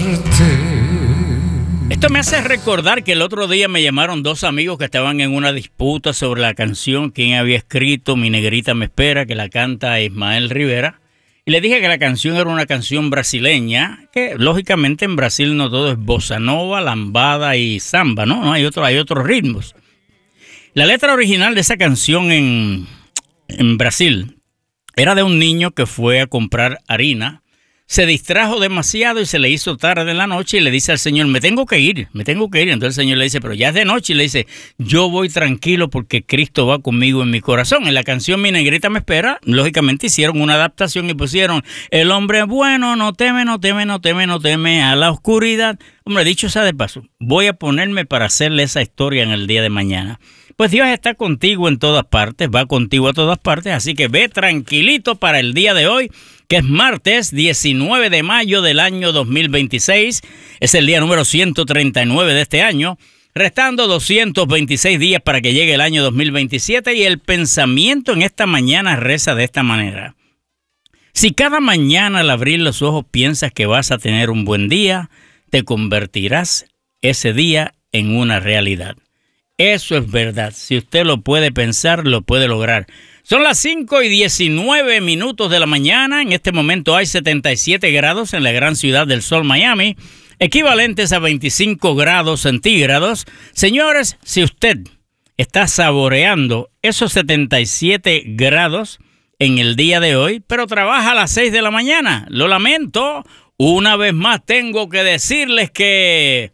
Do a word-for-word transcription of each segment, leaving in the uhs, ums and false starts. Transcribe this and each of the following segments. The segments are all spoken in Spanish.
Esto me hace recordar que el otro día me llamaron dos amigos que estaban en una disputa sobre la canción, quién había escrito Mi Negrita Me Espera, que la canta Ismael Rivera. Y le dije que la canción era una canción brasileña, que lógicamente en Brasil no todo es bossa nova, lambada y samba, ¿no? no hay, otro, hay otros ritmos. La letra original de esa canción en, en Brasil era de un niño que fue a comprar harina, se distrajo demasiado y se le hizo tarde en la noche y le dice al Señor, me tengo que ir, me tengo que ir. Entonces el Señor le dice, pero ya es de noche, y le dice, yo voy tranquilo porque Cristo va conmigo en mi corazón. En la canción Mi Negrita Me Espera, lógicamente hicieron una adaptación y pusieron, el hombre bueno no teme, no teme, no teme, no teme a la oscuridad. Hombre, dicho sea de paso, voy a ponerme para hacerle esa historia en el día de mañana. Pues Dios está contigo en todas partes, va contigo a todas partes, así que ve tranquilito para el día de hoy, que es martes diecinueve de mayo del año dos mil veintiséis. Es el día número ciento treinta y nueve de este año, restando doscientos veintiséis días para que llegue el año dos mil veintisiete, y el pensamiento en esta mañana reza de esta manera. Si cada mañana al abrir los ojos piensas que vas a tener un buen día, te convertirás ese día en una realidad. Eso es verdad. Si usted lo puede pensar, lo puede lograr. Son las cinco y diecinueve minutos de la mañana. En este momento hay setenta y siete grados en la gran ciudad del sol, Miami, equivalentes a veinticinco grados centígrados. Señores, si usted está saboreando esos setenta y siete grados en el día de hoy, pero trabaja a las seis de la mañana, lo lamento. Una vez más tengo que decirles que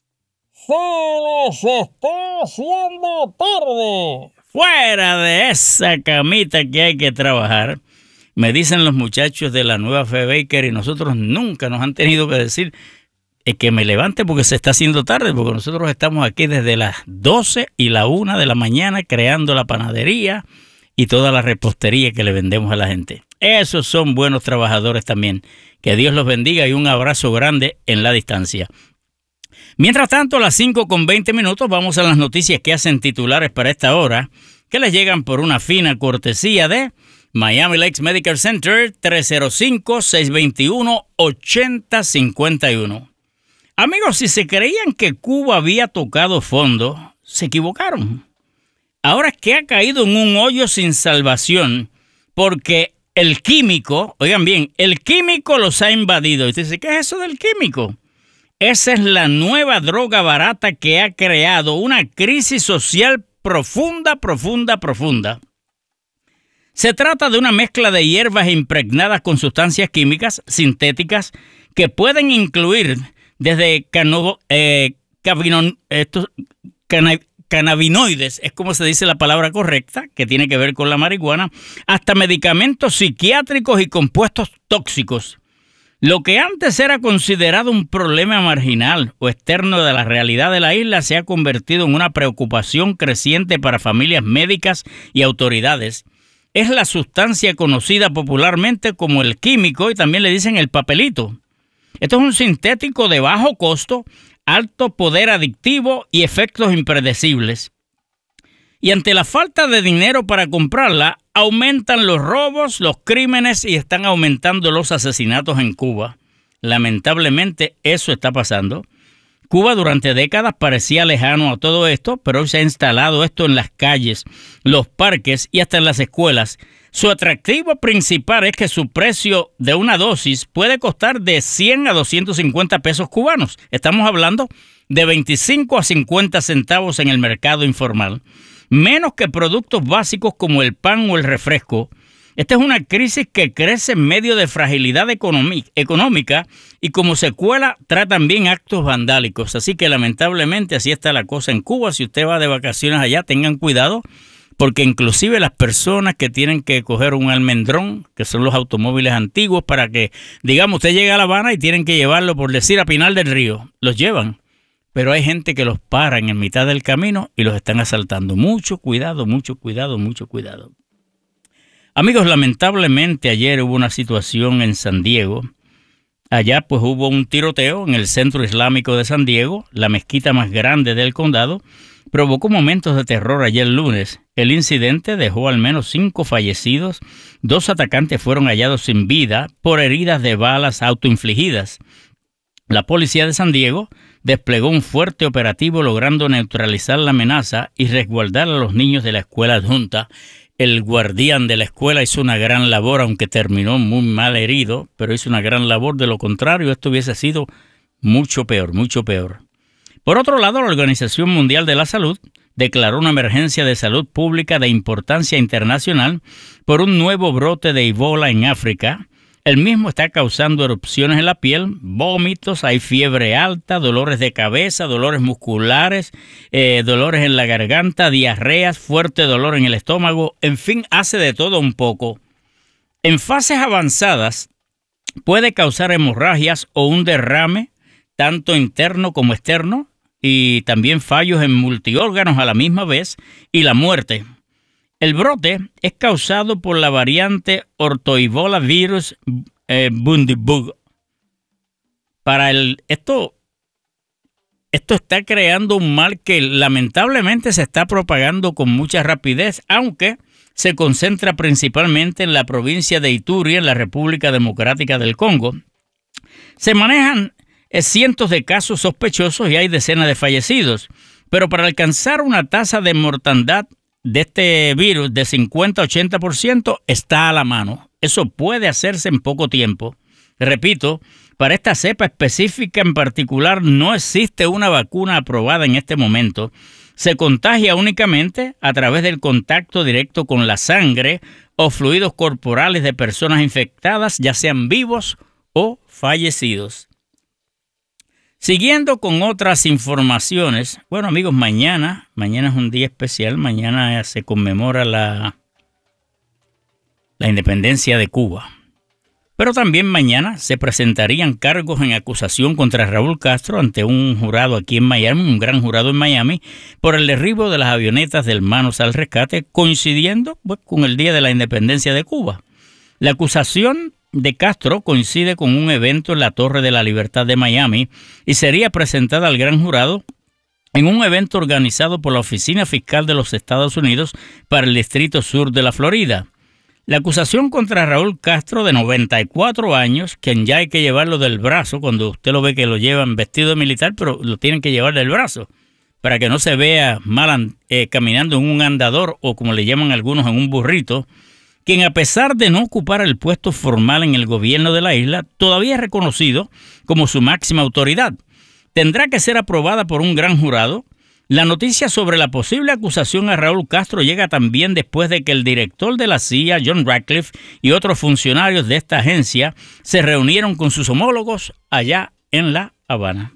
se les está haciendo tarde. Fuera de esa camita que hay que trabajar. Me dicen los muchachos de la Nueva Fe Baker, y nosotros nunca nos han tenido que decir eh, que me levante porque se está haciendo tarde, porque nosotros estamos aquí desde las doce y la una de la mañana creando la panadería y toda la repostería que le vendemos a la gente. Esos son buenos trabajadores también. Que Dios los bendiga y un abrazo grande en la distancia. Mientras tanto, a las cinco con veinte minutos vamos a las noticias que hacen titulares para esta hora, que les llegan por una fina cortesía de Miami Lakes Medical Center, tres cero cinco, seis dos uno, ocho cero cinco uno. Amigos, si se creían que Cuba había tocado fondo, se equivocaron. Ahora es que ha caído en un hoyo sin salvación, porque el químico, oigan bien, el químico los ha invadido. Y usted dice, ¿qué es eso del químico? Esa es la nueva droga barata que ha creado una crisis social profunda, profunda, profunda. Se trata de una mezcla de hierbas impregnadas con sustancias químicas sintéticas que pueden incluir desde cano, eh, cabinon, estos, cana, cannabinoides, es como se dice la palabra correcta, que tiene que ver con la marihuana, hasta medicamentos psiquiátricos y compuestos tóxicos. Lo que antes era considerado un problema marginal o externo de la realidad de la isla se ha convertido en una preocupación creciente para familias médicas y autoridades. Es la sustancia conocida popularmente como el químico, y también le dicen el papelito. Esto es un sintético de bajo costo, alto poder adictivo y efectos impredecibles. Y ante la falta de dinero para comprarla, aumentan los robos, los crímenes y están aumentando los asesinatos en Cuba. Lamentablemente, eso está pasando. Cuba durante décadas parecía lejano a todo esto, pero hoy se ha instalado esto en las calles, los parques y hasta en las escuelas. Su atractivo principal es que su precio de una dosis puede costar de cien a doscientos cincuenta pesos cubanos. Estamos hablando de veinticinco a cincuenta centavos en el mercado informal. Menos que productos básicos como el pan o el refresco. Esta es una crisis que crece en medio de fragilidad económica y como secuela trae también actos vandálicos. Así que lamentablemente así está la cosa en Cuba. Si usted va de vacaciones allá, tengan cuidado, porque inclusive las personas que tienen que coger un almendrón, que son los automóviles antiguos, para que, digamos, usted llega a La Habana y tienen que llevarlo, por decir, a Pinar del Río, los llevan. Pero hay gente que los paran en mitad del camino y los están asaltando. Mucho cuidado, mucho cuidado, mucho cuidado. Amigos, lamentablemente ayer hubo una situación en San Diego. Allá pues hubo un tiroteo en el centro islámico de San Diego, la mezquita más grande del condado. Provocó momentos de terror ayer lunes. El incidente dejó al menos cinco fallecidos. Dos atacantes fueron hallados sin vida por heridas de balas autoinfligidas. La policía de San Diego desplegó un fuerte operativo logrando neutralizar la amenaza y resguardar a los niños de la escuela adjunta. El guardián de la escuela hizo una gran labor, aunque terminó muy mal herido, pero hizo una gran labor. De lo contrario, esto hubiese sido mucho peor, mucho peor. Por otro lado, la Organización Mundial de la Salud declaró una emergencia de salud pública de importancia internacional por un nuevo brote de Ebola en África. El mismo está causando erupciones en la piel, vómitos, hay fiebre alta, dolores de cabeza, dolores musculares, eh, dolores en la garganta, diarreas, fuerte dolor en el estómago, en fin, hace de todo un poco. En fases avanzadas puede causar hemorragias o un derrame, tanto interno como externo, y también fallos en multiórganos a la misma vez, y la muerte. El brote es causado por la variante Ortoebola virus eh, Bundibug. Para el esto esto está creando un mal que lamentablemente se está propagando con mucha rapidez, aunque se concentra principalmente en la provincia de Ituri, en la República Democrática del Congo. Se manejan eh, cientos de casos sospechosos y hay decenas de fallecidos, pero para alcanzar una tasa de mortandad de este virus de cincuenta a ochenta por ciento está a la mano. Eso puede hacerse en poco tiempo. Repito, para esta cepa específica en particular no existe una vacuna aprobada en este momento. Se contagia únicamente a través del contacto directo con la sangre o fluidos corporales de personas infectadas, ya sean vivos o fallecidos. Siguiendo con otras informaciones, bueno amigos, mañana, mañana es un día especial, mañana se conmemora la, la independencia de Cuba. Pero también mañana se presentarían cargos en acusación contra Raúl Castro ante un jurado aquí en Miami, un gran jurado en Miami, por el derribo de las avionetas del Manos al Rescate, coincidiendo pues, con el día de la independencia de Cuba. La acusación de Castro coincide con un evento en la Torre de la Libertad de Miami y sería presentada al gran jurado en un evento organizado por la Oficina Fiscal de los Estados Unidos para el Distrito Sur de la Florida. La acusación contra Raúl Castro, de noventa y cuatro años, quien ya hay que llevarlo del brazo, cuando usted lo ve que lo llevan vestido de militar, pero lo tienen que llevar del brazo, para que no se vea mal eh, caminando en un andador o como le llaman algunos en un burrito, quien a pesar de no ocupar el puesto formal en el gobierno de la isla, todavía es reconocido como su máxima autoridad. Tendrá que ser aprobada por un gran jurado. La noticia sobre la posible acusación a Raúl Castro llega también después de que el director de la C I A, John Ratcliffe, y otros funcionarios de esta agencia se reunieron con sus homólogos allá en La Habana.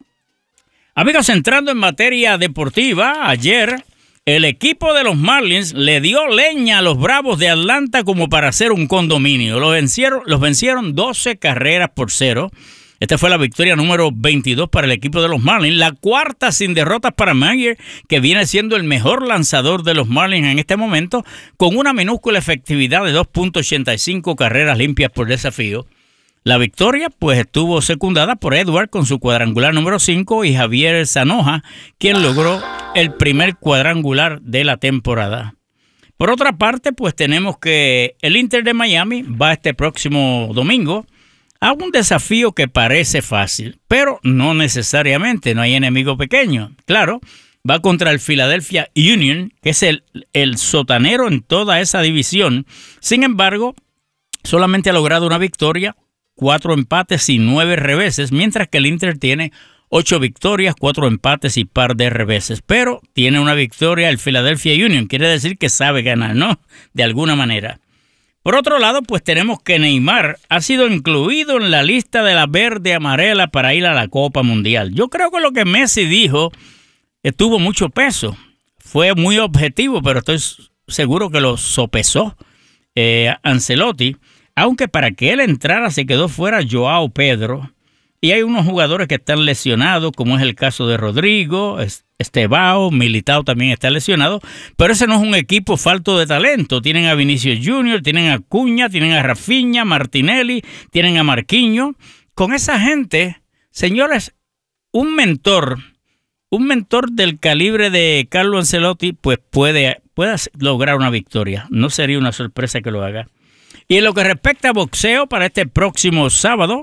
Amigos, entrando en materia deportiva, ayer el equipo de los Marlins le dio leña a los Bravos de Atlanta como para hacer un condominio. Los vencieron, los vencieron doce carreras por cero. Esta fue la victoria número veintidós para el equipo de los Marlins, la cuarta sin derrotas para Mayer, que viene siendo el mejor lanzador de los Marlins en este momento, con una minúscula efectividad de dos punto ochenta y cinco carreras limpias por desafío. La victoria pues estuvo secundada por Edward con su cuadrangular número cinco y Javier Zanoja, quien logró el primer cuadrangular de la temporada. Por otra parte, pues tenemos que el Inter de Miami va este próximo domingo a un desafío que parece fácil, pero no necesariamente, no hay enemigo pequeño. Claro, va contra el Philadelphia Union, que es el, el sotanero en toda esa división. Sin embargo, solamente ha logrado una victoria, cuatro empates y nueve reveses, mientras que el Inter tiene ocho victorias, cuatro empates y par de reveses. Pero tiene una victoria el Philadelphia Union, quiere decir que sabe ganar, ¿no? De alguna manera. Por otro lado, pues tenemos que Neymar ha sido incluido en la lista de la verde amarela para ir a la Copa Mundial. Yo creo que lo que Messi dijo tuvo mucho peso. Fue muy objetivo, pero estoy seguro que lo sopesó eh, Ancelotti. Aunque para que él entrara se quedó fuera Joao Pedro. Y hay unos jugadores que están lesionados, como es el caso de Rodrigo, Estevao, Militao también está lesionado. Pero ese no es un equipo falto de talento. Tienen a Vinicius Junior, tienen a Acuña, tienen a Rafinha, Martinelli, tienen a Marquinhos. Con esa gente, señores, un mentor, un mentor del calibre de Carlo Ancelotti, pues puede, puede lograr una victoria. No sería una sorpresa que lo haga. Y en lo que respecta a boxeo, para este próximo sábado,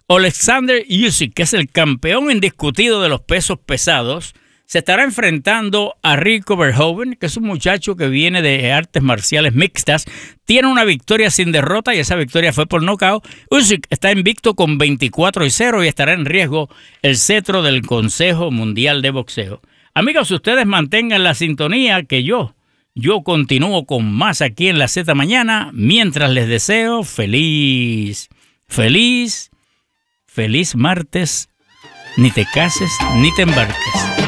Alexander Usyk, que es el campeón indiscutido de los pesos pesados, se estará enfrentando a Rico Verhoeven, que es un muchacho que viene de artes marciales mixtas. Tiene una victoria sin derrota y esa victoria fue por nocaut. Usyk está invicto con veinticuatro y cero y estará en riesgo el cetro del Consejo Mundial de Boxeo. Amigos, ustedes mantengan la sintonía que yo, yo continúo con más aquí en la Z Mañana, mientras les deseo feliz, feliz, feliz martes. Ni te cases ni te embarques.